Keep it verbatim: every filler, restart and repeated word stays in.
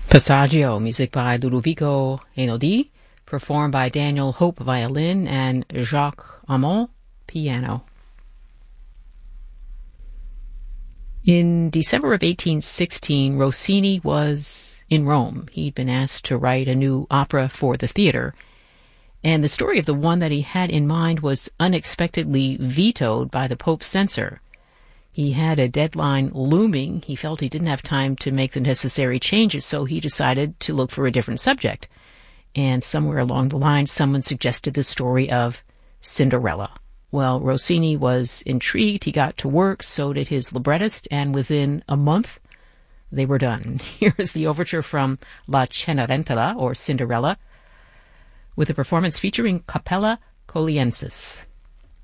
Passaggio, music by Ludovico Einaudi, performed by Daniel Hope, violin, and Jacques Amont, piano. In December of eighteen sixteen, Rossini was in Rome. He'd been asked to write a new opera for the theater, and the story of the one that he had in mind was unexpectedly vetoed by the Pope's censor. He had a deadline looming. He felt he didn't have time to make the necessary changes, so he decided to look for a different subject. And somewhere along the line, someone suggested the story of Cinderella. Well, Rossini was intrigued. He got to work, so did his librettist, and within a month, they were done. Here is the overture from La Cenerentola, or Cinderella, with a performance featuring Capella Coliensis.